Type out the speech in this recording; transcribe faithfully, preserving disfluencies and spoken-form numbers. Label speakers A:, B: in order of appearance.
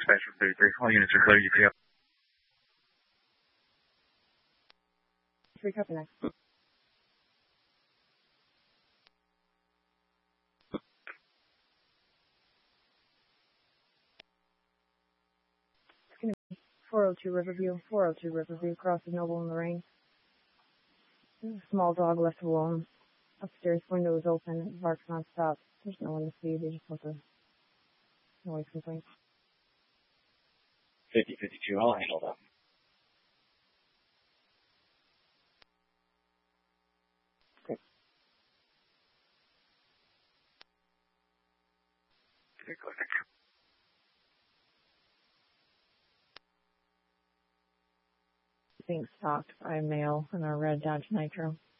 A: dispatch from thirty-three. All units are clear. You pick up.
B: Three copy next. It's going to be four oh two Riverview, four oh two Riverview, across the Noble and Lorraine. There's a small dog left alone. Upstairs window is open. It barks non-stop. There's no one to see. They just want the noise complaint.
A: fifty fifty-two. I'll handle that.
B: Great.
A: Okay, go ahead.
B: Being stalked by a male in a red Dodge Nitro.